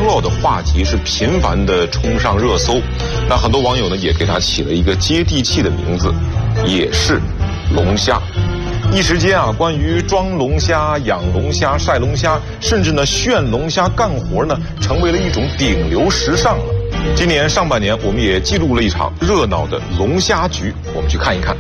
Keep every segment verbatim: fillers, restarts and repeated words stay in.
Pro 的话题是频繁的冲上热搜，那很多网友呢也给它起了一个接地气的名字，也是龙虾。一时间啊，关于装龙虾、养龙虾、晒龙虾，甚至呢炫龙虾干活呢，成为了一种顶流时尚了。今年上半年，我们也记录了一场热闹的龙虾局，我们去看一看。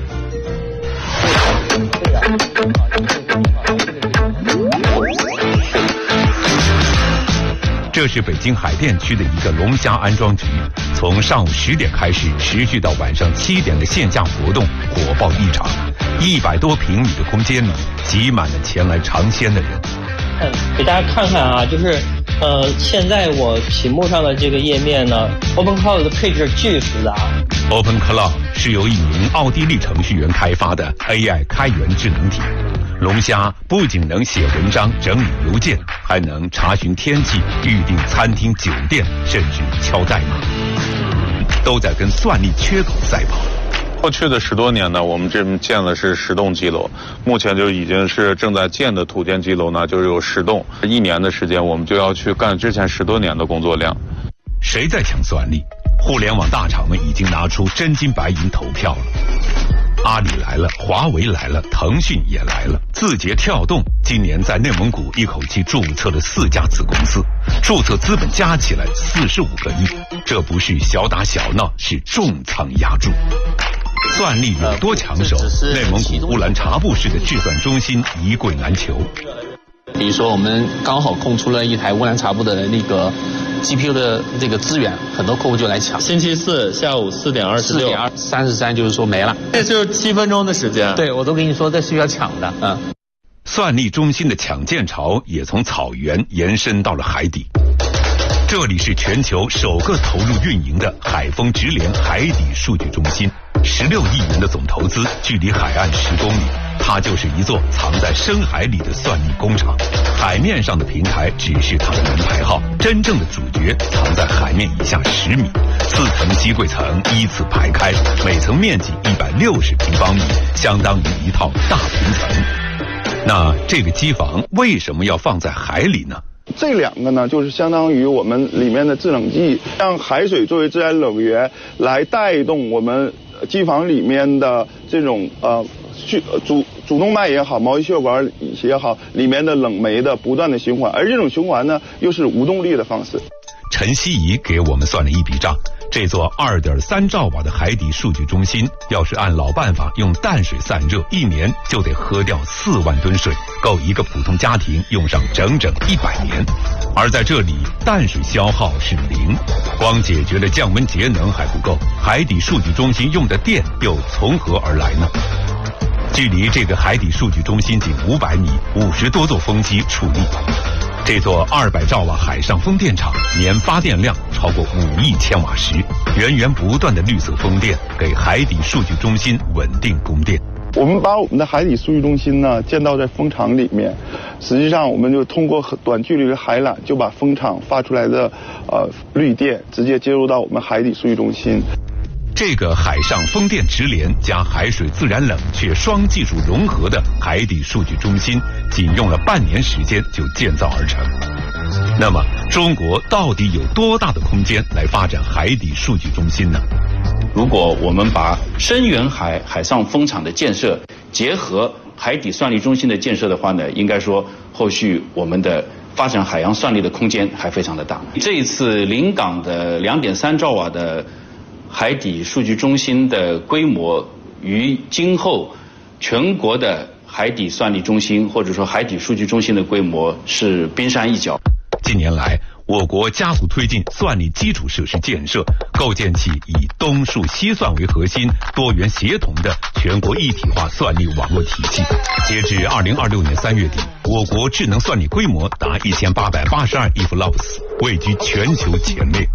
这是北京海淀区的一个龙虾安装局，从上午十点开始，持续到晚上七点的线下活动火爆异常。一百多平米的空间里，挤满了前来尝鲜的人。 嗯，给大家看看啊，就是呃，现在我屏幕上的这个页面呢 ，OpenCloud 的配置巨复杂。 OpenCloud 是由一名奥地利程序员开发的 A I 开源智能体。龙虾不仅能写文章、整理邮件，还能查询天气、预订餐厅、酒店，甚至敲代码，都在跟算力缺口赛跑。 过去的十多年呢，我们这边建的是十栋基楼，目前就已经是正在建的土建基楼呢，就是有十栋。一年的时间，我们就要去干之前十多年的工作量。 谁在抢算力？互联网大厂们已经拿出真金白银投票了。阿里来了，华为来了，腾讯也来了。字节跳动今年在内蒙古一口气注册了四家子公司，注册资本加起来四十五个亿。这不是小打小闹，是重仓压注。算力有多抢手？内蒙古乌兰察布市的制算中心一柜难求。 比如说，我们刚好空出了一台乌兰察布的那个 G P U 的这个资源，很多客户就来抢。 星期四下午四点二十六， 四点二三十三，就是说没了， 这就是七分钟的时间。 对，我都跟你说，这是要抢的。嗯， 算力中心的抢建潮也从草原延伸到了海底。这里是全球首个投入运营的海丰直联海底数据中心，十六亿元的总投资，距离海岸十公里。它就是一座藏在深海里的算力工厂，海面上的平台只是它的门牌号，真正的主角藏在海面以下十米。四层机柜层依次排开，每层面积一百六十平方米，相当于一套大平层。那这个机房为什么要放在海里呢？ 这两个呢，就是相当于我们里面的制冷剂，让海水作为自然冷源来带动我们机房里面的这种呃主主动脉也好，毛细血管也好，里面的冷媒的不断的循环，而这种循环呢，又是无动力的方式。 陈希怡给我们算了一笔账，这座 二点三兆瓦的海底数据中心，要是按老办法用淡水散热，一年就得喝掉四万吨水，够一个普通家庭用上整整一百年。而在这里，淡水消耗是零，光解决了降温节能还不够，海底数据中心用的电又从何而来呢？距离这个海底数据中心仅五百米，五十多座风机矗立。这座二百兆瓦海上风电场年发电量超过五亿千瓦时，源源不断的绿色风电给海底数据中心稳定供电。 我们把我们的海底数据中心呢建到在风场里面，实际上我们就通过短距离的海缆，就把风场发出来的呃绿电直接接入到我们海底数据中心。 这个海上风电直联加海水自然冷却双技术融合的海底数据中心，仅用了半年时间就建造而成。那么，中国到底有多大的空间来发展海底数据中心呢？ 如果我们把深远海海上风场的建设结合海底算力中心的建设的话呢，应该说后续我们的发展海洋算力的空间还非常的大。这一次临港的 两点三兆瓦的海底数据中心的规模，与今后全国的海底算力中心或者说海底数据中心的规模是冰山一角。 近年来，我国加速推进算力基础设施建设，构建起以东数西算为核心、多元协同的全国一体化算力网络体系。截至二零二六年三月底，我国智能算力规模达一千八百八十二亿伏拉普斯，位居全球前列。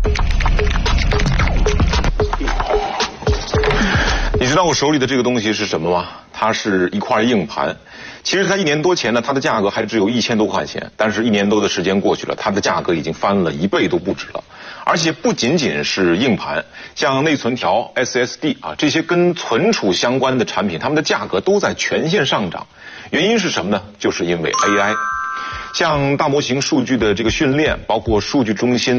你知道我手里的这个东西是什么吗？它是一块硬盘。其实它一年多前呢，它的价格还只有一千多块钱，但是一年多的时间过去了，它的价格已经翻了一倍都不止了。而且不仅仅是硬盘，像内存条 S S D 啊，这些跟存储相关的产品，它们的价格都在全线上涨。原因是什么呢？就是因为 A I， 像大模型数据的这个训练，包括数据中心